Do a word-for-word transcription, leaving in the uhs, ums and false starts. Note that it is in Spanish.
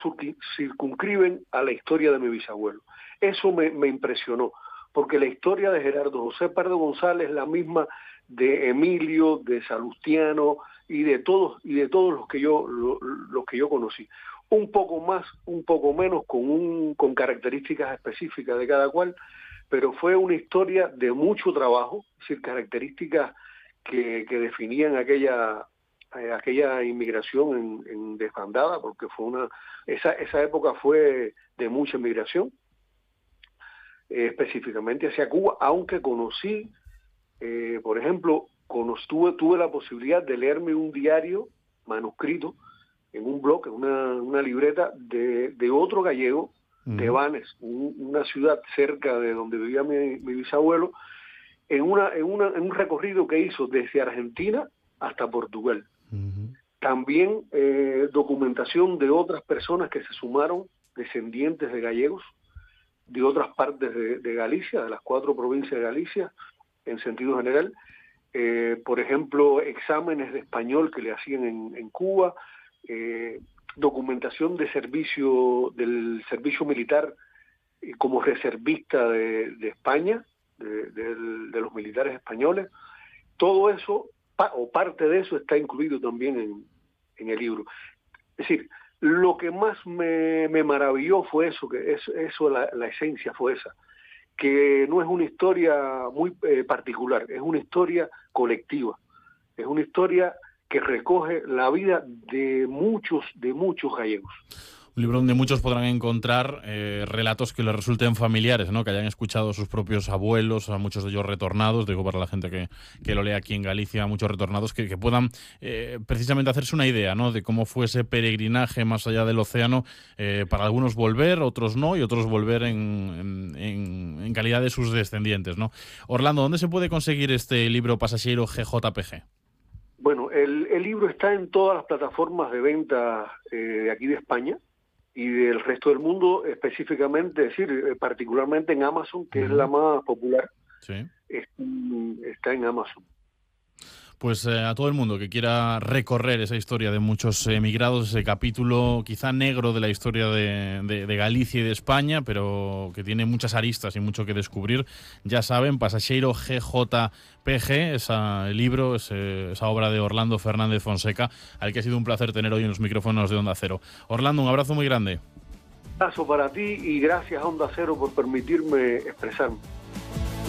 circunscriben a la historia de mi bisabuelo. Eso me, me impresionó, porque la historia de Gerardo José Pardo González es la misma de Emilio, de Salustiano y de todos y de todos los que yo lo, los que yo conocí. Un poco más, un poco menos, con un con características específicas de cada cual, pero fue una historia de mucho trabajo, es decir, características que, que definían aquella eh, aquella inmigración en, en desbandada, porque fue una esa esa época fue de mucha inmigración, eh, específicamente hacia Cuba, aunque conocí, eh, por ejemplo, conocí, tuve, tuve la posibilidad de leerme un diario manuscrito en un blog, en una, una libreta de, de otro gallego, uh-huh. de Vannes, un, una ciudad cerca de donde vivía mi, mi bisabuelo, en, una, en, una, en un recorrido que hizo desde Argentina hasta Portugal. Uh-huh. También eh, documentación de otras personas que se sumaron, descendientes de gallegos, de otras partes de, de Galicia, de las cuatro provincias de Galicia, en sentido general. Eh, por ejemplo, exámenes de español que le hacían en, en Cuba, Eh, documentación de servicio del servicio militar eh, como reservista de, de España, de, de, de los militares españoles. Todo eso, pa, o parte de eso, está incluido también en, en el libro. Es decir, lo que más me, me maravilló fue eso, que es, eso la, la esencia fue esa, que no es una historia muy eh, particular, es una historia colectiva, es una historia que recoge la vida de muchos, de muchos gallegos. Un libro donde muchos podrán encontrar eh, relatos que les resulten familiares, ¿no? Que hayan escuchado a sus propios abuelos, a muchos de ellos retornados, digo para la gente que, que lo lea aquí en Galicia, muchos retornados, que, que puedan eh, precisamente hacerse una idea, ¿no? De cómo fue ese peregrinaje más allá del océano, eh, para algunos volver, otros no, y otros volver en, en, en calidad de sus descendientes, ¿no? Orlando, ¿dónde se puede conseguir este libro Pasaxeiro G J P G? Bueno, el, el libro está en todas las plataformas de venta eh, de aquí de España y del resto del mundo, específicamente, es decir, eh, particularmente en Amazon, que uh-huh. es la más popular. Sí. Es, está en Amazon. Pues eh, a todo el mundo que quiera recorrer esa historia de muchos emigrados, ese capítulo quizá negro de la historia de, de, de Galicia y de España, pero que tiene muchas aristas y mucho que descubrir, ya saben, Pasaxeiro G J P G, esa, el libro, ese, esa obra de Orlando Fernández Fonseca, al que ha sido un placer tener hoy en los micrófonos de Onda Cero. Orlando, un abrazo muy grande. Un abrazo para ti y gracias a Onda Cero por permitirme expresarme.